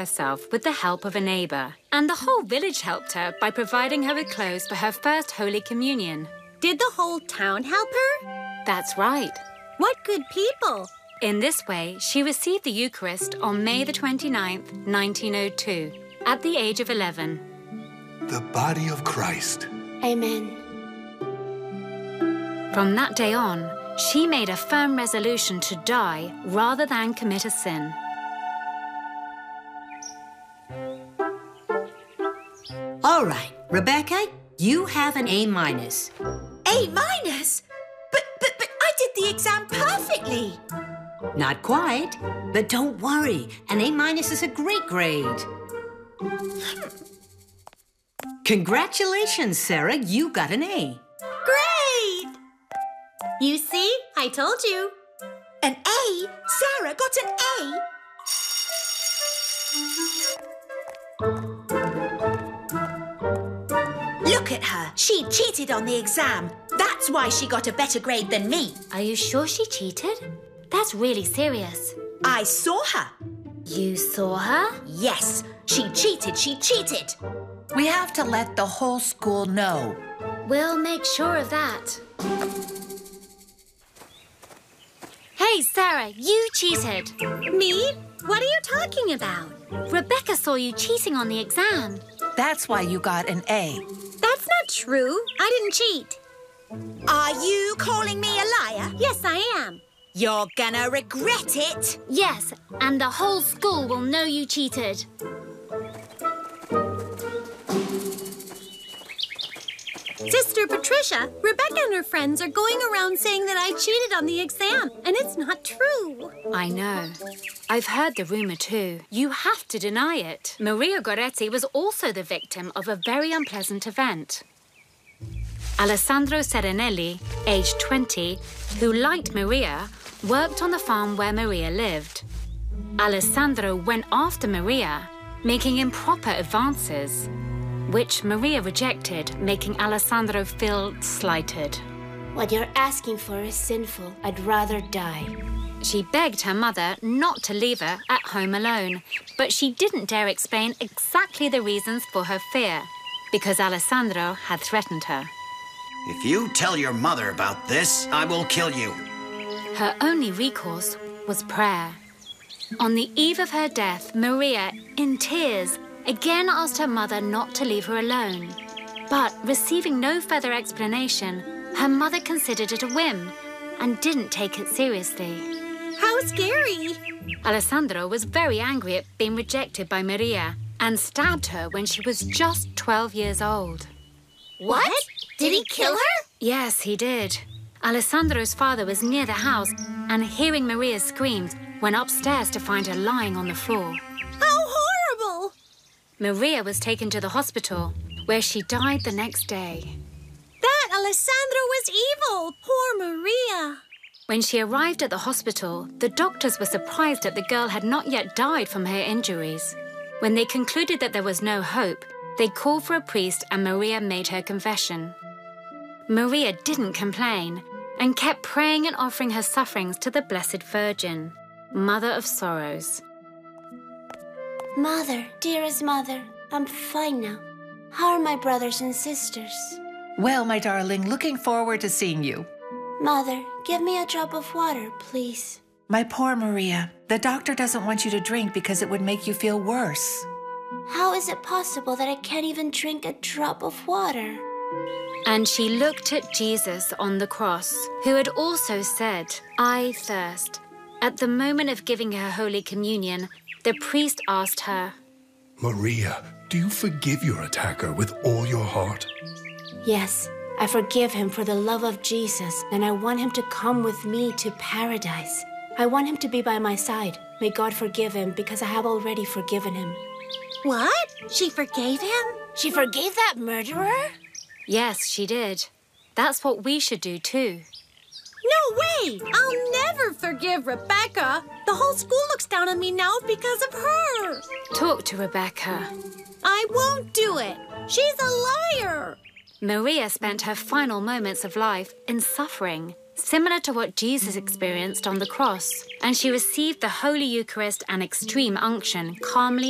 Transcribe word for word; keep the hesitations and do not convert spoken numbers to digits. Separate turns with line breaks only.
herself with the help of a neighbour. And the whole village helped her by providing her with clothes for her first Holy Communion.
Did the whole town help her?
That's right.
What good people!
In this way, she received the Eucharist on May the twenty-ninth, nineteen oh two, at the age of eleven.
The body of Christ.
Amen.
From that day on, she made a firm resolution to die rather than commit a sin.
All right, Rebecca, you have an A minus.
A minus? But, but, but I did the exam perfectly.
Not quite, but don't worry. An A minus is a great grade. Congratulations, Sarah, you got an A.
Great! You see, I told you.
An A? Sarah got an A? Look at her. She cheated on the exam. That's why she got a better grade than me.
Are you sure she cheated? That's really serious.
I saw her.
You saw her?
Yes, she cheated, she cheated.
We have to let the whole school know.
We'll make sure of that. Hey, Sarah, you cheated.
Me? What are you talking about?
Rebecca saw you cheating on the exam.
That's why you got an A.
That's not true. I didn't cheat.
Are you calling me a liar?
Yes, I am.
You're gonna regret it.
Yes, and the whole school will know you cheated.
Sister Patricia, Rebecca and her friends are going around saying that I cheated on the exam, and it's not true.
I know. I've heard the rumour too. You have to deny it. Maria Goretti was also the victim of a very unpleasant event. Alessandro Serenelli, aged twenty, who, like Maria, worked on the farm where Maria lived. Alessandro went after Maria, making improper advances, which Maria rejected, making Alessandro feel slighted.
What you're asking for is sinful. I'd rather die.
She begged her mother not to leave her at home alone, but she didn't dare explain exactly the reasons for her fear, because Alessandro had threatened her.
If you tell your mother about this, I will kill you.
Her only recourse was prayer. On the eve of her death, Maria, in tears, again asked her mother not to leave her alone. But receiving no further explanation, her mother considered it a whim and didn't take it seriously.
How scary!
Alessandro was very angry at being rejected by Maria and stabbed her when she was just twelve years old.
What? Did he kill her?
Yes, he did. Alessandro's father was near the house and, hearing Maria's screams, went upstairs to find her lying on the floor.
How horrible!
Maria was taken to the hospital, where she died the next day.
That Alessandro was evil! Poor Maria!
When she arrived at the hospital, the doctors were surprised that the girl had not yet died from her injuries. When they concluded that there was no hope, they called for a priest and Maria made her confession. Maria didn't complain and kept praying and offering her sufferings to the Blessed Virgin, Mother of Sorrows.
Mother, dearest mother, I'm fine now. How are my brothers and sisters?
Well, my darling, looking forward to seeing you.
Mother, give me a drop of water, please.
My poor Maria, the doctor doesn't want you to drink because it would make you feel worse.
How is it possible that I can't even drink a drop of water?
And she looked at Jesus on the cross, who had also said, "I thirst." At the moment of giving her Holy Communion, the priest asked her,
Maria, do you forgive your attacker with all your heart?
Yes, I forgive him for the love of Jesus, and I want him to come with me to paradise. I want him to be by my side. May God forgive him because I have already forgiven him.
What? She forgave him?
She forgave that murderer?
Yes, she did. That's what we should do too.
No way! I'll never forgive Rebecca. The whole school looks down on me now because of her.
Talk to Rebecca.
I won't do it. She's a liar.
Maria spent her final moments of life in suffering, similar to what Jesus experienced on the cross, and she received the Holy Eucharist and extreme unction calmly